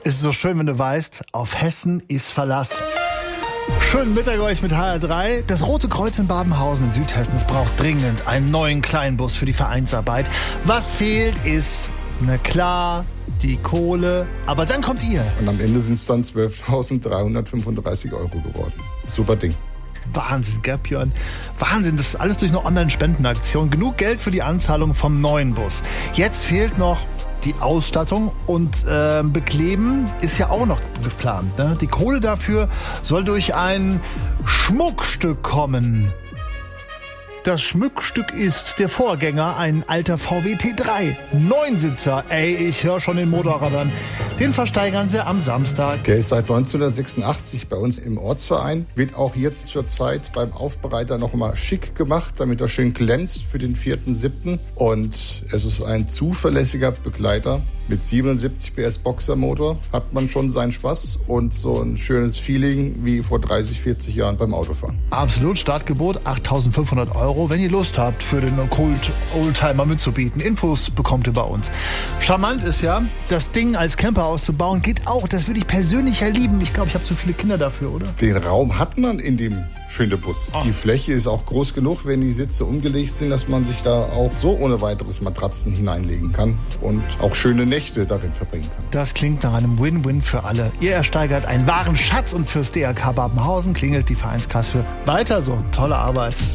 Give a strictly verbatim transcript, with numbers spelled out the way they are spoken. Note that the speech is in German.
Es ist so schön, wenn du weißt, auf Hessen ist Verlass. Schönen Mittag euch mit H R drei. Das Rote Kreuz in Babenhausen in Südhessen, es braucht dringend einen neuen Kleinbus für die Vereinsarbeit. Was fehlt ist, na klar, die Kohle. Aber dann kommt ihr. Und am Ende sind es dann zwölftausenddreihundertfünfunddreißig Euro geworden. Super Ding. Wahnsinn, gell, Björn? Wahnsinn, das ist alles durch eine Online-Spendenaktion. Genug Geld für die Anzahlung vom neuen Bus. Jetzt fehlt noch die Ausstattung und äh, Bekleben ist ja auch noch geplant. Ne? Die Kohle dafür soll durch ein Schmuckstück kommen. Das Schmuckstück ist der Vorgänger, ein alter V W T drei. Neunsitzer. Ey, ich höre schon den Motor rattern. Den versteigern sie am Samstag. Der ist seit neunzehnhundertsechsundachtzig bei uns im Ortsverein. Wird auch jetzt zur Zeit beim Aufbereiter noch mal schick gemacht, damit er schön glänzt für den vierten siebten Und es ist ein zuverlässiger Begleiter. Mit siebenundsiebzig P S Boxermotor hat man schon seinen Spaß und so ein schönes Feeling wie vor dreißig, vierzig Jahren beim Autofahren. Absolut, Startgebot achttausendfünfhundert Euro, wenn ihr Lust habt, für den Kult Oldtimer mitzubieten. Infos bekommt ihr bei uns. Charmant ist ja, das Ding als Camper auszubauen, geht auch. Das würde ich persönlich ja lieben. Ich glaube, ich habe zu viele Kinder dafür, oder? Den Raum hat man in dem schönen Bus. Oh. Die Fläche ist auch groß genug, wenn die Sitze umgelegt sind, dass man sich da auch so ohne weiteres Matratzen hineinlegen kann und auch schöne Nächte darin verbringen kann. Das klingt nach einem Win-Win für alle. Ihr ersteigert einen wahren Schatz und fürs D R K Babenhausen klingelt die Vereinskasse. Weiter so. Tolle Arbeit.